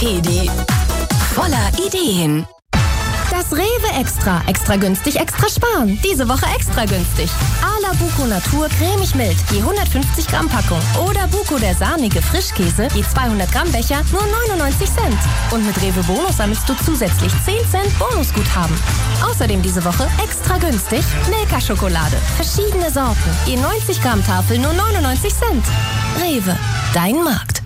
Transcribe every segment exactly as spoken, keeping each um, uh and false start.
Edi, voller Ideen. Das Rewe Extra. Extra günstig, extra sparen. Diese Woche extra günstig. Ala Buko Natur cremig mild, je hundertfünfzig Gramm Packung. Oder Buko der sahnige Frischkäse, je zweihundert Gramm Becher, nur neunundneunzig Cent. Und mit Rewe Bonus sammelst du zusätzlich zehn Cent Bonusguthaben. Außerdem diese Woche extra günstig Milka Schokolade. Verschiedene Sorten, je neunzig Gramm Tafel, nur neunundneunzig Cent. Rewe, dein Markt.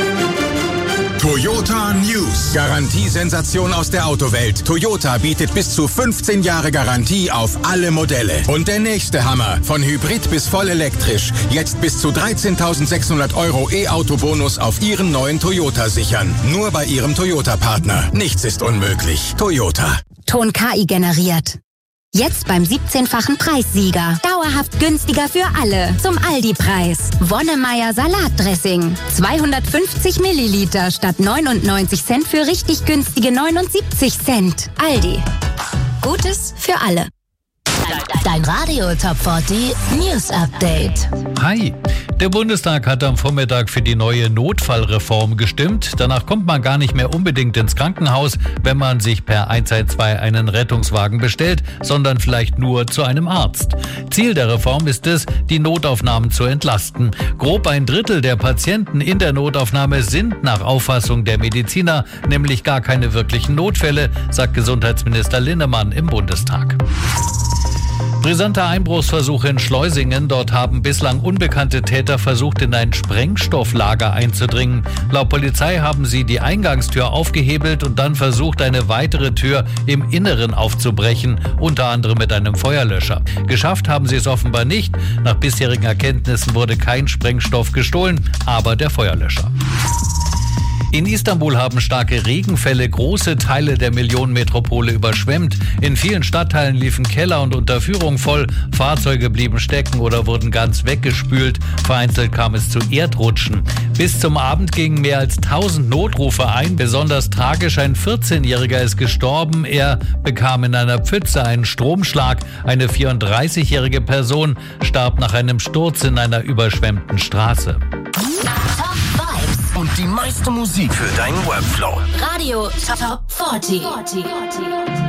Toyota News. Garantiesensation aus der Autowelt. Toyota bietet bis zu fünfzehn Jahre Garantie auf alle Modelle. Und der nächste Hammer. Von Hybrid bis voll elektrisch. Jetzt bis zu dreizehntausendsechshundert Euro E-Auto-Bonus auf Ihren neuen Toyota sichern. Nur bei Ihrem Toyota-Partner. Nichts ist unmöglich. Toyota. Ton K I generiert. Jetzt beim siebzehnfachen Preissieger. Dauerhaft günstiger für alle. Zum Aldi-Preis. Wonnemeier Salatdressing. zweihundertfünfzig Milliliter statt neunundneunzig Cent für richtig günstige neunundsiebzig Cent. Aldi. Gutes für alle. Dein Radio Top vierzig News Update. Hi, der Bundestag hat am Vormittag für die neue Notfallreform gestimmt. Danach kommt man gar nicht mehr unbedingt ins Krankenhaus, wenn man sich per eins eins zwei einen Rettungswagen bestellt, sondern vielleicht nur zu einem Arzt. Ziel der Reform ist es, die Notaufnahmen zu entlasten. Grob ein Drittel der Patienten in der Notaufnahme sind nach Auffassung der Mediziner nämlich gar keine wirklichen Notfälle, sagt Gesundheitsminister Linnemann im Bundestag. Brisanter Einbruchsversuch in Schleusingen. Dort haben bislang unbekannte Täter versucht, in ein Sprengstofflager einzudringen. Laut Polizei haben sie die Eingangstür aufgehebelt und dann versucht, eine weitere Tür im Inneren aufzubrechen, unter anderem mit einem Feuerlöscher. Geschafft haben sie es offenbar nicht. Nach bisherigen Erkenntnissen wurde kein Sprengstoff gestohlen, aber der Feuerlöscher. In Istanbul haben starke Regenfälle große Teile der Millionenmetropole überschwemmt. In vielen Stadtteilen liefen Keller und Unterführung voll, Fahrzeuge blieben stecken oder wurden ganz weggespült. Vereinzelt kam es zu Erdrutschen. Bis zum Abend gingen mehr als tausend Notrufe ein. Besonders tragisch, ein vierzehnjähriger ist gestorben. Er bekam in einer Pfütze einen Stromschlag. Eine vierunddreißigjährige Person starb nach einem Sturz in einer überschwemmten Straße. Und die meiste Musik für deinen Workflow. Radio Top vierzig.